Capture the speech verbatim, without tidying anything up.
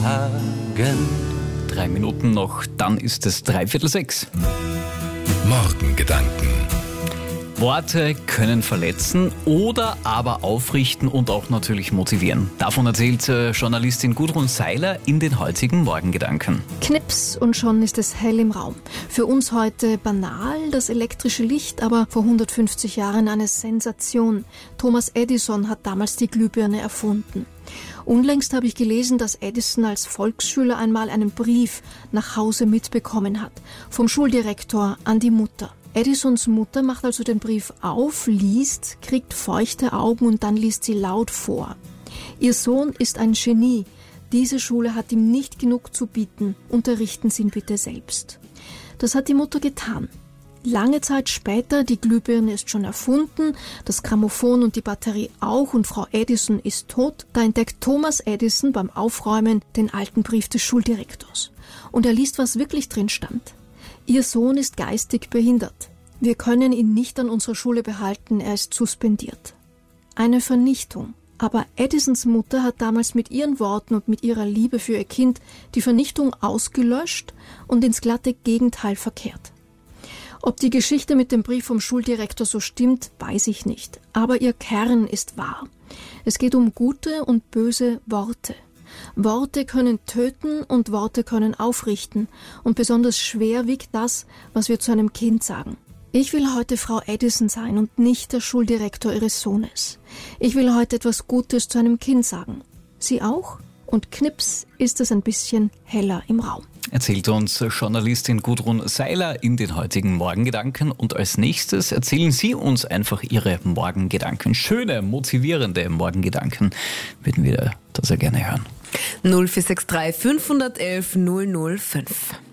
Drei Minuten noch, dann ist es dreiviertel sechs. Morgengedanken. Worte können verletzen oder aber aufrichten und auch natürlich motivieren. Davon erzählt äh, Journalistin Gudrun Seiler in den heutigen Morgengedanken. Knips und schon ist es hell im Raum. Für uns heute banal, das elektrische Licht, aber vor hundertfünfzig Jahren eine Sensation. Thomas Edison hat damals die Glühbirne erfunden. Unlängst habe ich gelesen, dass Edison als Volksschüler einmal einen Brief nach Hause mitbekommen hat, vom Schuldirektor an die Mutter. Edisons Mutter macht also den Brief auf, liest, kriegt feuchte Augen und dann liest sie laut vor. Ihr Sohn ist ein Genie. Diese Schule hat ihm nicht genug zu bieten. Unterrichten Sie ihn bitte selbst. Das hat die Mutter getan. Lange Zeit später, die Glühbirne ist schon erfunden, das Grammophon und die Batterie auch und Frau Edison ist tot. Da entdeckt Thomas Edison beim Aufräumen den alten Brief des Schuldirektors. Und er liest, was wirklich drin stand. Ihr Sohn ist geistig behindert. Wir können ihn nicht an unserer Schule behalten, er ist suspendiert. Eine Vernichtung. Aber Edisons Mutter hat damals mit ihren Worten und mit ihrer Liebe für ihr Kind die Vernichtung ausgelöscht und ins glatte Gegenteil verkehrt. Ob die Geschichte mit dem Brief vom Schuldirektor so stimmt, weiß ich nicht. Aber ihr Kern ist wahr. Es geht um gute und böse Worte. Worte können töten und Worte können aufrichten. Und besonders schwer wiegt das, was wir zu einem Kind sagen. Ich will heute Frau Edison sein und nicht der Schuldirektor ihres Sohnes. Ich will heute etwas Gutes zu einem Kind sagen. Sie auch? Und knips ist es ein bisschen heller im Raum. Erzählt uns Journalistin Gudrun Seiler in den heutigen Morgengedanken. Und als nächstes erzählen Sie uns einfach Ihre Morgengedanken. Schöne, motivierende Morgengedanken würden wir da sehr gerne hören. null vier sechs drei fünf eins eins null null fünf.